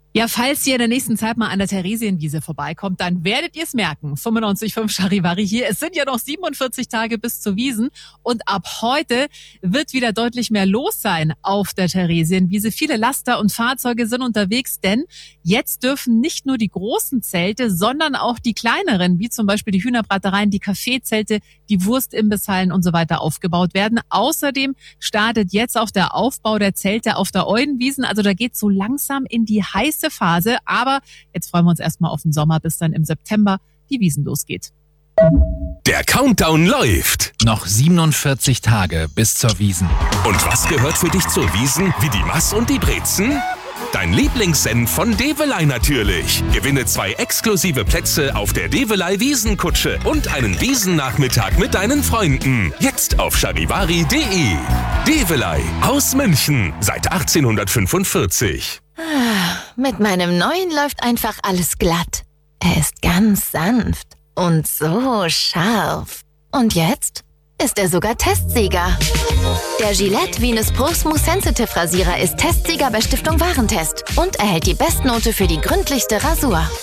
Ja, falls ihr in der nächsten Zeit mal an der Theresienwiese vorbeikommt, dann werdet ihr es merken. 95.5 Charivari hier. Es sind ja noch 47 Tage bis zur Wiesn und ab heute wird wieder deutlich mehr los sein auf der Theresienwiese. Viele Laster und Fahrzeuge sind unterwegs, denn jetzt dürfen nicht nur die großen Zelte, sondern auch die kleineren, wie zum Beispiel die Hühnerbratereien, die Kaffeezelte, die Wurstimbisshallen und so weiter aufgebaut werden. Außerdem startet jetzt auch der Aufbau der Zelte auf der Eudenwiesen. Also da geht so langsam in die heiße Phase. Aber jetzt freuen wir uns erstmal auf den Sommer, bis dann im September die Wiesn losgeht. Der Countdown läuft. Noch 47 Tage bis zur Wiesn. Und was gehört für dich zur Wiesn? Wie die Mass und die Brezen? Dein Lieblingssenf von Develey natürlich. Gewinne 2 exklusive Plätze auf der Develey Wiesenkutsche und einen Wiesennachmittag mit deinen Freunden. Jetzt auf charivari.de. Develey aus München seit 1845. Mit meinem neuen läuft einfach alles glatt. Er ist ganz sanft und so scharf. Und jetzt ist er sogar Testsieger. Der Gillette Venus Pro Smooth Sensitive Rasierer ist Testsieger bei Stiftung Warentest und erhält die Bestnote für die gründlichste Rasur.